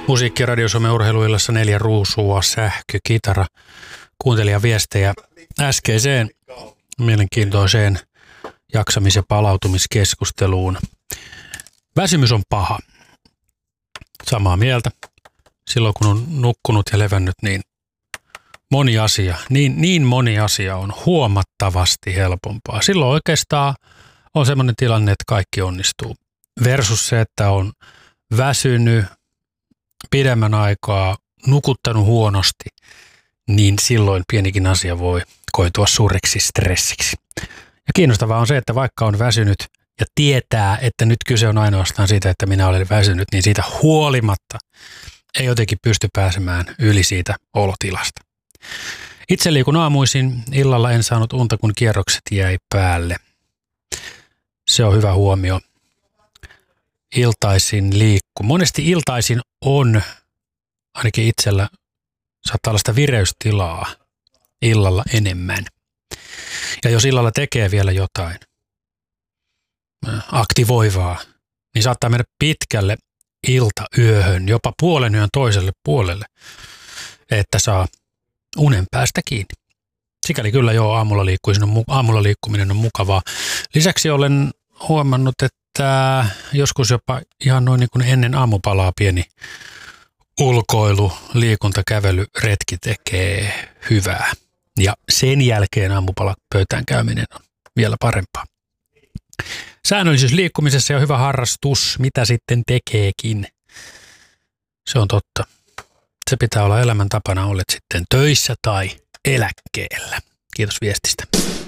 Musiikki Radio Suomen urheiluillassa 4 ruusua, sähkö, kitara. Kuuntelijan viestejä äskeiseen mielenkiintoiseen jaksamis- ja palautumiskeskusteluun. Väsymys on paha. Samaa mieltä. Silloin kun on nukkunut ja levännyt, niin moni asia on huomattavasti helpompaa. Silloin oikeastaan on sellainen tilanne, että kaikki onnistuu. Versus se, että on väsynyt pidemmän aikaa, nukuttanut huonosti, niin silloin pienikin asia voi koitua suureksi stressiksi. Ja kiinnostavaa on se, että vaikka on väsynyt ja tietää, että nyt kyse on ainoastaan siitä, että minä olen väsynyt, niin siitä huolimatta ei jotenkin pysty pääsemään yli siitä olotilasta. Itse liikun aamuisin, illalla en saanut unta, kun kierrokset jäi päälle. Se on hyvä huomio. Iltaisin liikku. Monesti iltaisin on, ainakin itsellä, saattaa olla sitä vireystilaa illalla enemmän. Ja jos illalla tekee vielä jotain aktivoivaa, niin saattaa mennä pitkälle iltayöhön, jopa puolen yön toiselle puolelle, että saa unen päästä kiinni. Sikäli kyllä joo, aamulla liikkuminen on mukavaa. Lisäksi olen huomannut, että joskus jopa ihan noin niin kuin ennen aamupalaa pieni ulkoilu, liikunta, kävely, retki tekee hyvää. Ja sen jälkeen aamupalapöytään käyminen on vielä parempaa. Säännöllisyys liikkumisessa ja hyvä harrastus, mitä sitten tekeekin. Se on totta. Se pitää olla elämäntapana, olet sitten töissä tai eläkkeellä. Kiitos viestistä.